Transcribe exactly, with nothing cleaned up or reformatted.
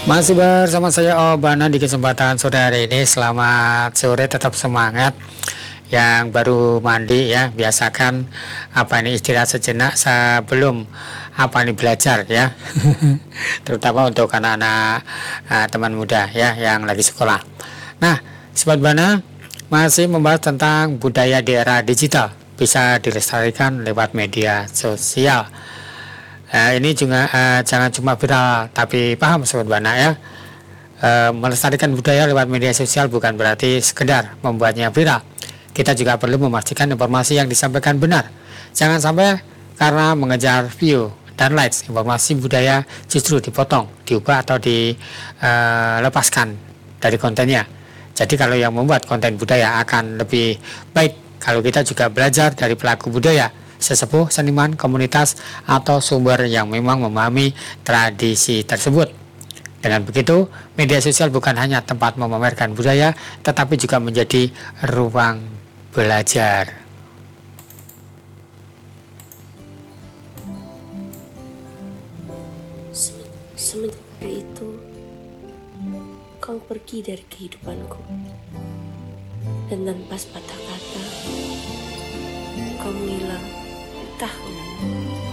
Masih bersama saya Obana di kesempatan sore hari ini. Selamat sore, tetap semangat. Yang baru mandi ya, biasakan apa ini istirahat sejenak sebelum apa ini belajar ya. Terutama untuk anak-anak uh, teman muda ya yang lagi sekolah. Nah, Sobat Bana masih membahas tentang budaya di era digital bisa dilestarikan lewat media sosial. Nah, ini juga uh, jangan cuma viral, tapi paham Sobat Bana ya. Uh, melestarikan budaya lewat media sosial bukan berarti sekedar membuatnya viral. Kita juga perlu memastikan informasi yang disampaikan benar. Jangan sampai karena mengejar view dan likes, informasi budaya justru dipotong, diubah atau dilepaskan uh, dari kontennya. Jadi kalau yang membuat konten budaya akan lebih baik kalau kita juga belajar dari pelaku budaya, sesepuh, seniman, komunitas, atau sumber yang memang memahami tradisi tersebut. Dengan begitu, media sosial bukan hanya tempat memamerkan budaya, tetapi juga menjadi ruang belajar. Semenjak hari itu, kau pergi dari kehidupanku. Dan tanpa sepatah kata, kau menghilang entah kemana.